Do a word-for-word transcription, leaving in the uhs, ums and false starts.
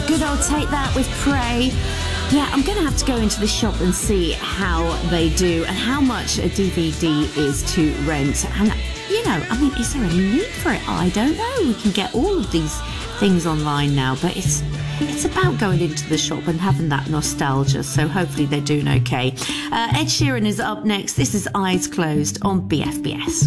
Good old Take That with Prey. Yeah, I'm going to have to go into the shop and see how they do and how much a D V D is to rent. And, you know, I mean, is there any need for it? I don't know. We can get all of these things online now, but it's it's about going into the shop and having that nostalgia. So hopefully they're doing okay. Uh, Ed Sheeran is up next. This is Eyes Closed on B F B S.